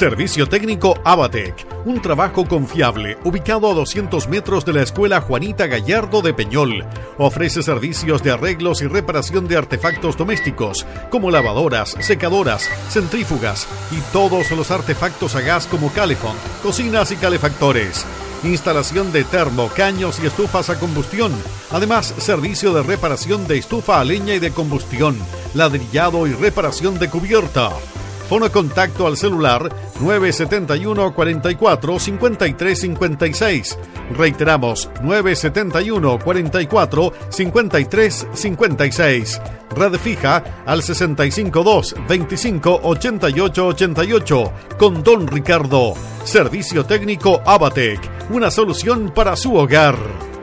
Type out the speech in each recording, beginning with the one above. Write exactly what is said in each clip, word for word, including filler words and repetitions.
Servicio técnico Abatec, un trabajo confiable, ubicado a doscientos metros de la Escuela Juanita Gallardo de Peñol. Ofrece servicios de arreglos y reparación de artefactos domésticos, como lavadoras, secadoras, centrífugas y todos los artefactos a gas como calefón, cocinas y calefactores. Instalación de termo, caños y estufas a combustión. Además, servicio de reparación de estufa a leña y de combustión, ladrillado y reparación de cubierta. Fono contacto al celular nueve siete uno, cuatro cuatro, cinco tres cinco seis. Reiteramos, nueve siete uno, cuatro cuatro, cinco tres cinco seis. Red fija al sesenta y cinco dos, veinticinco, ochenta y ocho ochenta y ocho. Con Don Ricardo. Servicio técnico Abatec, una solución para su hogar.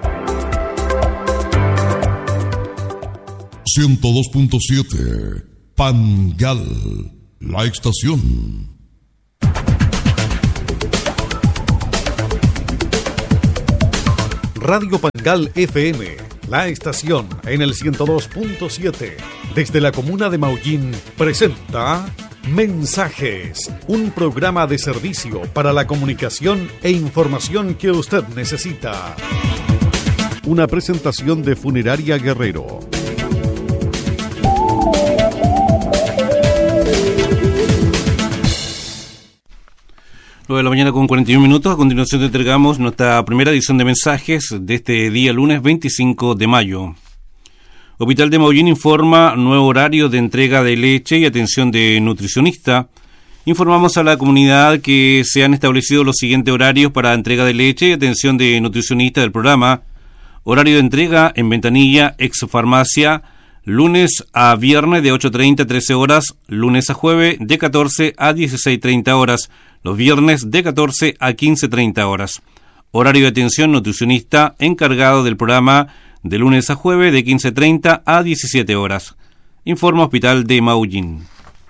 ciento dos punto siete Pangal, la estación. Radio Pangal F M, la estación en el ciento dos punto siete. Desde la comuna de Maullín presenta Mensajes, un programa de servicio para la comunicación e información que usted necesita. Una presentación de Funeraria Guerrero. De la mañana con cuarenta y un minutos. A continuación te entregamos nuestra primera edición de mensajes de este día lunes veinticinco de mayo. Hospital de Maullín informa nuevo horario de entrega de leche y atención de nutricionista. Informamos a la comunidad que se han establecido los siguientes horarios para entrega de leche y atención de nutricionista del programa. Horario de entrega en Ventanilla, ex farmacia, lunes a viernes de ocho treinta a trece horas, lunes a jueves de catorce a dieciséis treinta horas, los viernes de catorce a quince treinta horas. Horario de atención nutricionista encargado del programa de lunes a jueves de quince treinta a diecisiete horas. Informa Hospital de Maullín.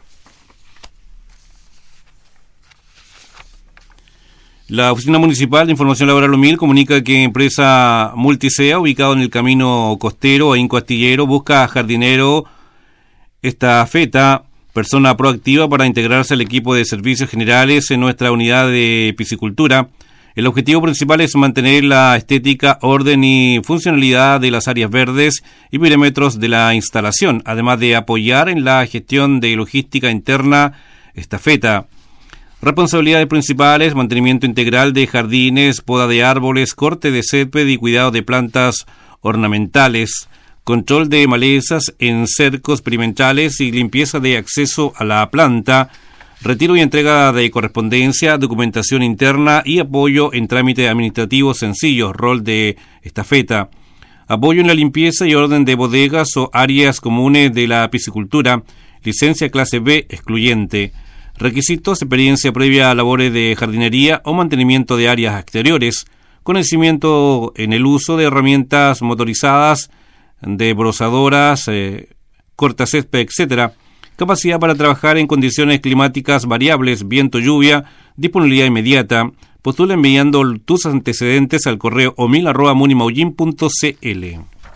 La Oficina Municipal de Información Laboral Humil comunica que empresa Multisea, ubicado en el camino costero a Inco Astillero, busca jardinero estafeta, persona proactiva para integrarse al equipo de servicios generales en nuestra unidad de piscicultura. El objetivo principal es mantener la estética, orden y funcionalidad de las áreas verdes y perímetros de la instalación, además de apoyar en la gestión de logística interna estafeta. Responsabilidades principales: mantenimiento integral de jardines, poda de árboles, corte de césped y cuidado de plantas ornamentales, control de malezas en cercos perimetrales y limpieza de acceso a la planta, retiro y entrega de correspondencia, documentación interna y apoyo en trámites administrativos sencillos, rol de estafeta, apoyo en la limpieza y orden de bodegas o áreas comunes de la piscicultura, licencia clase B excluyente. Requisitos: experiencia previa a labores de jardinería o mantenimiento de áreas exteriores, conocimiento en el uso de herramientas motorizadas, de brozadoras, eh, cortacésped, etcétera. Capacidad para trabajar en condiciones climáticas variables, viento, lluvia, disponibilidad inmediata. Postula enviando tus antecedentes al correo omil arroba munimaullin punto cl.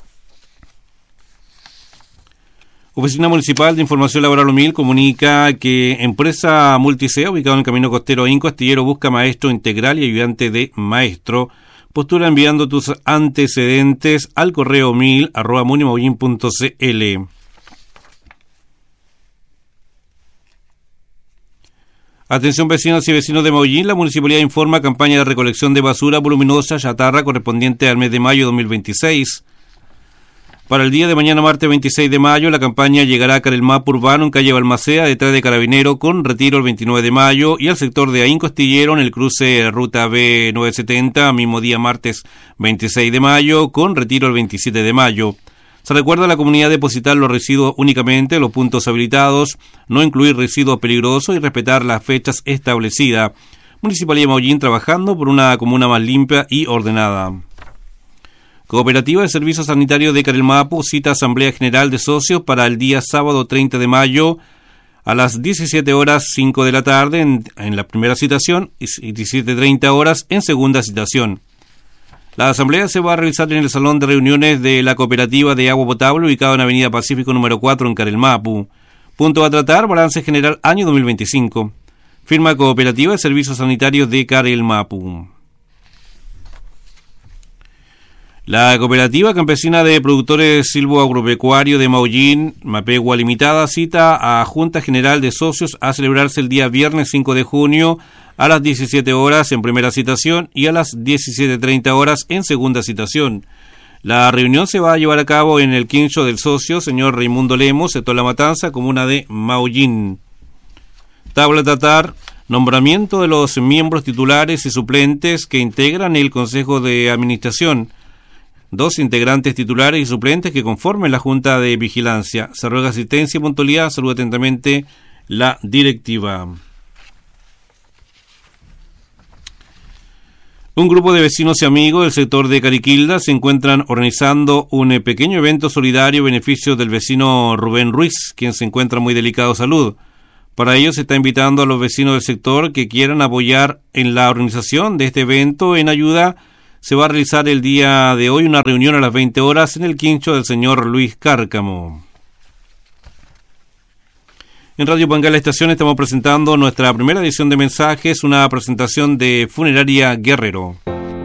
Oficina Municipal de Información Laboral Humil comunica que empresa Multisea, ubicado en el camino costero Inco Astillero, busca maestro integral y ayudante de maestro. Postula enviando tus antecedentes al correo omil arroba munimaullin punto cl. Atención vecinos y vecinos de Maullín, la municipalidad informa campaña de recolección de basura voluminosa chatarra correspondiente al mes de mayo dos mil veintiséis. Para el día de mañana, martes veintiséis de mayo, la campaña llegará a Carelmapo Urbano, en calle Balmaceda, detrás de Carabinero, con retiro el veintinueve de mayo, y al sector de Ainco Astillero, en el cruce ruta B novecientos setenta, mismo día martes veintiséis de mayo, con retiro el veintisiete de mayo. Se recuerda a la comunidad depositar los residuos únicamente en los puntos habilitados, no incluir residuos peligrosos y respetar las fechas establecidas. Municipalidad de Maullín trabajando por una comuna más limpia y ordenada. Cooperativa de Servicios Sanitarios de Carelmapo cita Asamblea General de Socios para el día sábado treinta de mayo a las diecisiete horas cinco de la tarde en, en la primera citación y diecisiete treinta horas en segunda citación. La asamblea se va a realizar en el Salón de Reuniones de la Cooperativa de Agua Potable, ubicado en Avenida Pacífico número cuatro en Carelmapo. Punto a tratar: balance general año dos mil veinticinco. Firma Cooperativa de Servicios Sanitarios de Carelmapu. La Cooperativa Campesina de Productores Silvoagropecuario de Maullín, Mapegua Limitada, cita a Junta General de Socios a celebrarse el día viernes cinco de junio a las diecisiete horas en primera citación y a las diecisiete treinta horas en segunda citación. La reunión se va a llevar a cabo en el quincho del socio, señor Raimundo Lemos, sector La Matanza, comuna de Maullín. Tabla Tatar, nombramiento de los miembros titulares y suplentes que integran el Consejo de Administración. Dos integrantes titulares y suplentes que conformen la Junta de Vigilancia. Se ruega asistencia y puntualidad. Saluda atentamente la directiva. Un grupo de vecinos y amigos del sector de Cariquilda se encuentran organizando un pequeño evento solidario a beneficio del vecino Rubén Ruiz, quien se encuentra muy delicado de salud. Para ello se está invitando a los vecinos del sector que quieran apoyar en la organización de este evento en ayuda. Se va a realizar el día de hoy una reunión a las veinte horas en el quincho del señor Luis Cárcamo. En Radio Pangal Estación estamos presentando nuestra primera edición de mensajes, una presentación de Funeraria Guerrero.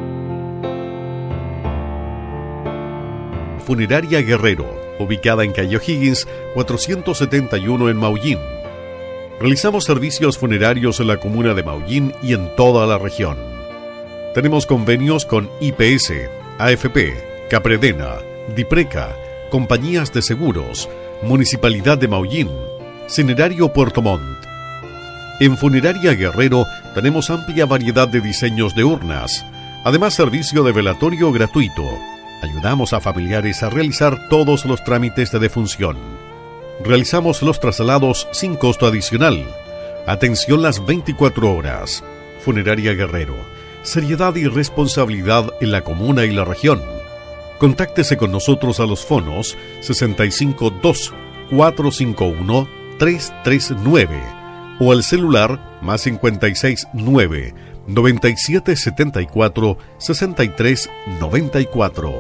Funeraria Guerrero, ubicada en calle O'Higgins, cuatrocientos setenta y uno en Maullín. Realizamos servicios funerarios en la comuna de Maullín y en toda la región. Tenemos convenios con I P S, A F P, Capredena, Dipreca, compañías de seguros, Municipalidad de Maullín, Cinerario Puerto Montt. En Funeraria Guerrero tenemos amplia variedad de diseños de urnas, además servicio de velatorio gratuito. Ayudamos a familiares a realizar todos los trámites de defunción. Realizamos los traslados sin costo adicional. Atención las veinticuatro horas. Funeraria Guerrero. Seriedad y responsabilidad en la comuna y la región. Contáctese con nosotros a los fonos sesenta y cinco dos, cuatrocientos cincuenta y uno, trescientos treinta y nueve o al celular más cincuenta y seis nueve, noventa y siete setenta y cuatro, sesenta y tres noventa y cuatro.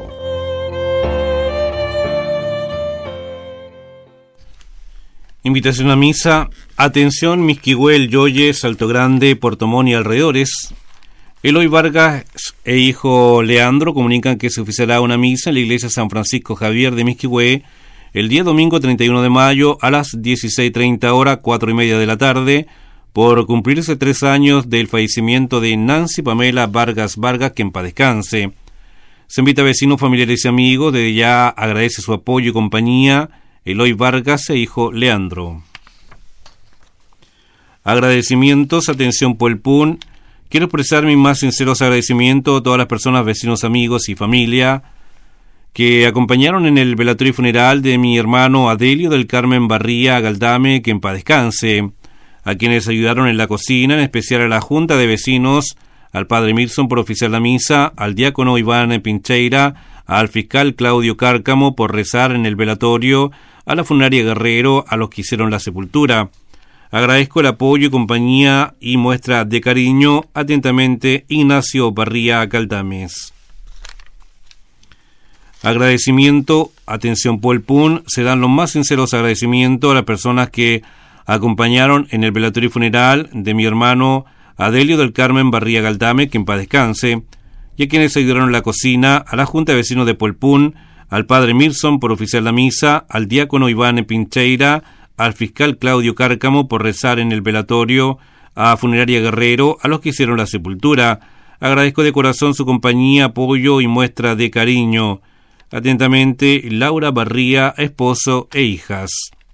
Invitación a misa. Atención Misquihuel, Yoye, Salto Grande, Puerto Montt y alrededores. Eloy Vargas e hijo Leandro comunican que se oficiará una misa en la iglesia San Francisco Javier de Misquihué el día domingo treinta y uno de mayo a las dieciséis treinta horas, cuatro y media de la tarde, por cumplirse tres años del fallecimiento de Nancy Pamela Vargas Vargas, que en paz descanse. Se invita a vecinos, familiares y amigos. Desde ya agradece su apoyo y compañía Eloy Vargas e hijo Leandro. Agradecimientos. Atención Puelpún. Quiero expresar mis más sinceros agradecimientos a todas las personas, vecinos, amigos y familia que acompañaron en el velatorio funeral de mi hermano Adelio del Carmen Barría Galdame, que en paz descanse, a quienes ayudaron en la cocina, en especial a la Junta de Vecinos, al padre Milson por oficiar la misa, al diácono Iván Pincheira, al fiscal Claudio Cárcamo por rezar en el velatorio, a la funeraria Guerrero, a los que hicieron la sepultura. Agradezco el apoyo y compañía y muestra de cariño. Atentamente, Ignacio Barría Caldames. Agradecimiento. Atención Puelpún. Se dan los más sinceros agradecimientos a las personas que acompañaron en el velatorio funeral de mi hermano Adelio del Carmen Barría Galdame, que en paz descanse, y a quienes ayudaron en la cocina, a la Junta de Vecinos de Puelpún, al padre Milson por oficiar la misa, al diácono Iván Pincheira, al fiscal Claudio Cárcamo por rezar en el velatorio, a Funeraria Guerrero, a los que hicieron la sepultura. Agradezco de corazón su compañía, apoyo y muestra de cariño. Atentamente, Laura Barría, esposo e hijas.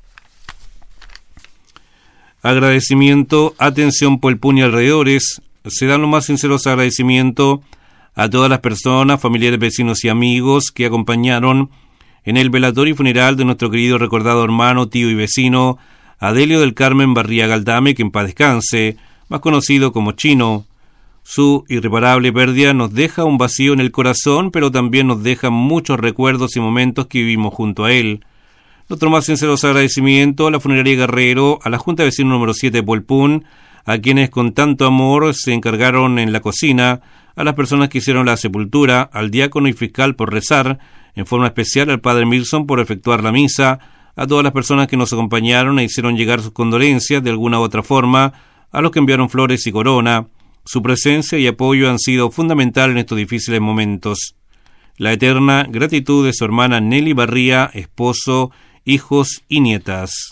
Agradecimiento. Atención Puelpún y alrededores. Se dan los más sinceros agradecimientos a todas las personas, familiares, vecinos y amigos que acompañaron en el velatorio funeral de nuestro querido recordado hermano, tío y vecino Adelio del Carmen Barría Galdame, que en paz descanse, más conocido como Chino. Su irreparable pérdida nos deja un vacío en el corazón, pero también nos deja muchos recuerdos y momentos que vivimos junto a él. Nuestro más sinceros agradecimiento a la Funeraria Guerrero, a la Junta de Vecinos número siete de Puelpún, a quienes con tanto amor se encargaron en la cocina, a las personas que hicieron la sepultura, al diácono y fiscal por rezar, en forma especial al padre Milson por efectuar la misa, a todas las personas que nos acompañaron e hicieron llegar sus condolencias de alguna u otra forma, a los que enviaron flores y corona. Su presencia y apoyo han sido fundamental en estos difíciles momentos. La eterna gratitud de su hermana Nelly Barría, esposo, hijos y nietas.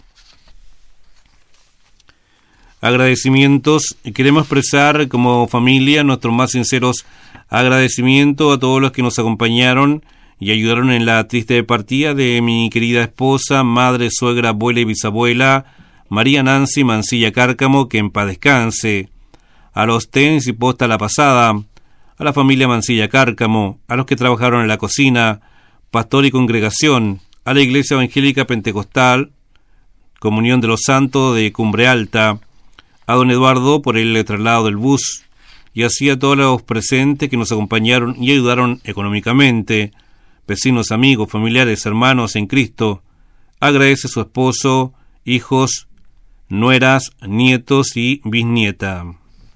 Agradecimientos. Queremos expresar como familia nuestros más sinceros agradecimientos a todos los que nos acompañaron y ayudaron en la triste partida de mi querida esposa, madre, suegra, abuela y bisabuela, María Nancy Mancilla Cárcamo, que en paz descanse. A los TENS y Posta La Pasada, a la familia Mancilla Cárcamo, a los que trabajaron en la cocina, pastor y congregación, a la Iglesia Evangélica Pentecostal, Comunión de los Santos de Cumbre Alta, a don Eduardo por el traslado del bus, y así a todos los presentes que nos acompañaron y ayudaron económicamente, vecinos, amigos, familiares, hermanos en Cristo. Agradece a su esposo, hijos, nueras, nietos y bisnieta.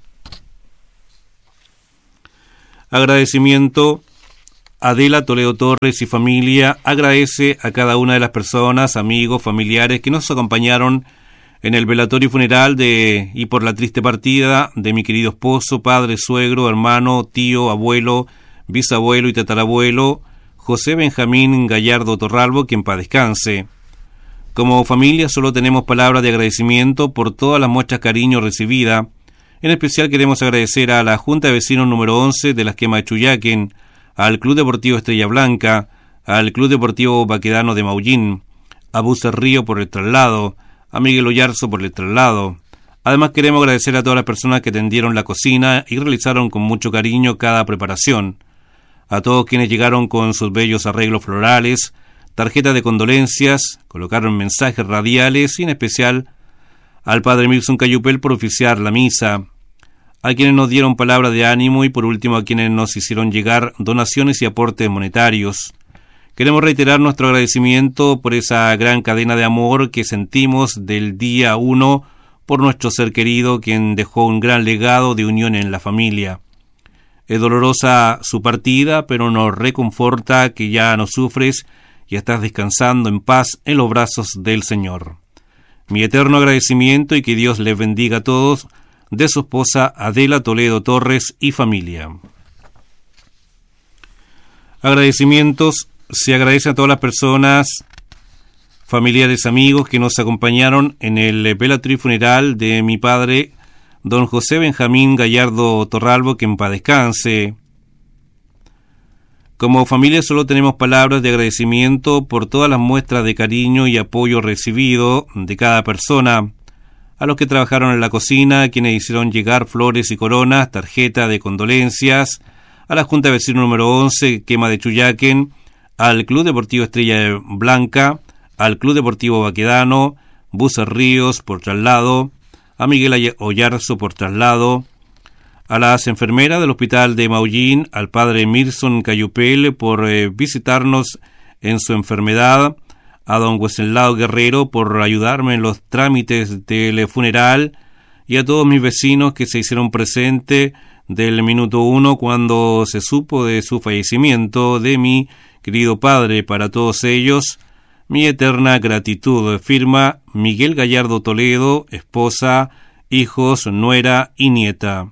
Agradecimiento. Adela Toledo Torres y familia agradece a cada una de las personas, amigos, familiares que nos acompañaron en el velatorio funeral de y por la triste partida de mi querido esposo, padre, suegro, hermano, tío, abuelo, bisabuelo y tatarabuelo, José Benjamín Gallardo Torralbo, que en paz descanse. Como familia solo tenemos palabras de agradecimiento por todas las muestras de cariño recibidas. En especial queremos agradecer a la Junta de Vecinos número once de la Esquema de Chuyaquén, al Club Deportivo Estrella Blanca, al Club Deportivo Baquedano de Maullín, a Bucer Río por el traslado, a Miguel Oyarzo por el traslado. Además queremos agradecer a todas las personas que atendieron la cocina y realizaron con mucho cariño cada preparación. A todos quienes llegaron con sus bellos arreglos florales, tarjetas de condolencias, colocaron mensajes radiales y en especial al padre Milson Cayupel por oficiar la misa, a quienes nos dieron palabras de ánimo y por último a quienes nos hicieron llegar donaciones y aportes monetarios. Queremos reiterar nuestro agradecimiento por esa gran cadena de amor que sentimos del día uno por nuestro ser querido, quien dejó un gran legado de unión en la familia. Es dolorosa su partida, pero nos reconforta que ya no sufres y estás descansando en paz en los brazos del Señor. Mi eterno agradecimiento y que Dios les bendiga a todos, de su esposa Adela Toledo Torres y familia. Agradecimientos. Se agradece a todas las personas, familiares, amigos que nos acompañaron en el velatorio funeral de mi padre, don José Benjamín Gallardo Torralbo, que en paz descanse. Como familia solo tenemos palabras de agradecimiento por todas las muestras de cariño y apoyo recibido de cada persona, a los que trabajaron en la cocina, a quienes hicieron llegar flores y coronas, tarjeta de condolencias, a la Junta de Vecinos número once, Quema de Chuyaquén, al Club Deportivo Estrella Blanca, al Club Deportivo Baquedano, Bucer Ríos por traslado, a Miguel Oyarzo por traslado, a las enfermeras del Hospital de Maullín, al padre Milson Cayupel por eh, visitarnos en su enfermedad, a don Wenceslao Guerrero por ayudarme en los trámites del funeral y a todos mis vecinos que se hicieron presentes del minuto uno cuando se supo de su fallecimiento de mi querido padre. Para todos ellos, mi eterna gratitud. Firma Miguel Gallardo Toledo, esposa, hijos, nuera y nieta.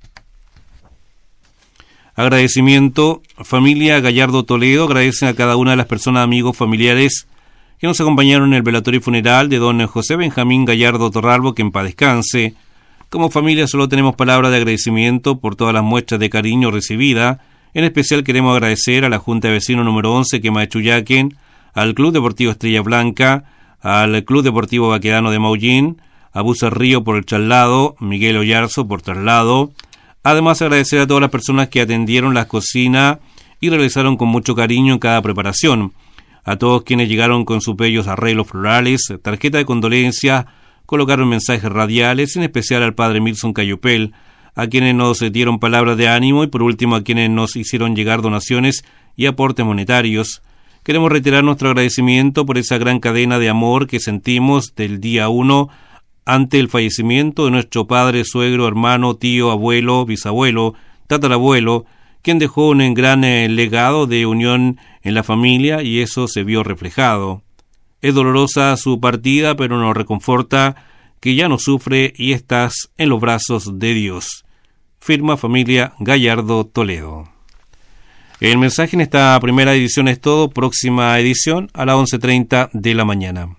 Agradecimiento. Familia Gallardo Toledo agradecen a cada una de las personas, amigos, familiares que nos acompañaron en el velatorio funeral de don José Benjamín Gallardo Torralbo, que en paz descanse. Como familia solo tenemos palabras de agradecimiento por todas las muestras de cariño recibidas. En especial queremos agradecer a la Junta de Vecinos número once, Quema de Chuyaquén, al Club Deportivo Estrella Blanca, al Club Deportivo Baquedano de Maullín, a Bucer Río por el traslado, Miguel Oyarzo por traslado. Además agradecer a todas las personas que atendieron las cocinas y realizaron con mucho cariño en cada preparación. A todos quienes llegaron con sus bellos arreglos florales, tarjeta de condolencias, colocaron mensajes radiales, en especial al padre Milson Cayupel, a quienes nos dieron palabras de ánimo y por último a quienes nos hicieron llegar donaciones y aportes monetarios. Queremos reiterar nuestro agradecimiento por esa gran cadena de amor que sentimos del día uno ante el fallecimiento de nuestro padre, suegro, hermano, tío, abuelo, bisabuelo, tatarabuelo, quien dejó un gran eh, legado de unión en la familia y eso se vio reflejado. Es dolorosa su partida, pero nos reconforta que ya no sufre y estás en los brazos de Dios. Firma Familia Gallardo Toledo. El mensaje en esta primera edición es todo. Próxima edición a las once treinta de la mañana.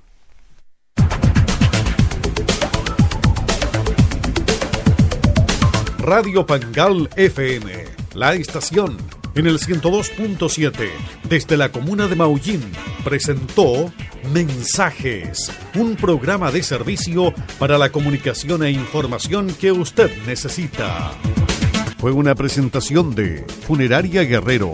Radio Pangal F M, la estación en el ciento dos punto siete, desde la comuna de Maullín, presentó Mensajes, un programa de servicio para la comunicación e información que usted necesita. Fue una presentación de Funeraria Guerrero.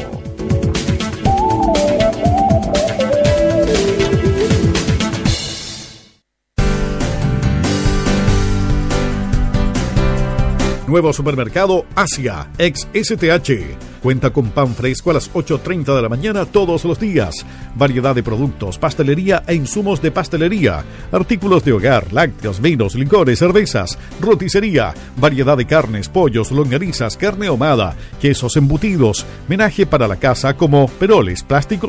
Nuevo supermercado Asia, ex S T H. Cuenta con pan fresco a las ocho treinta de la mañana todos los días. Variedad de productos, pastelería e insumos de pastelería. Artículos de hogar, lácteos, vinos, licores, cervezas, roticería. Variedad de carnes, pollos, longanizas, carne ahumada, quesos embutidos. Menaje para la casa como peroles, plásticos